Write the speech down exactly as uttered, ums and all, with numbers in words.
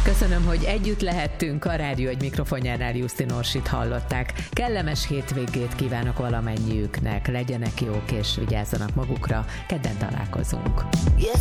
Köszönöm, hogy együtt lehettünk. A Rádió egy mikrofonjánál Jusztin Orsit hallották. Kellemes hétvégét kívánok valamennyiüknek. Legyenek jók és vigyázzanak magukra. Kedden találkozunk.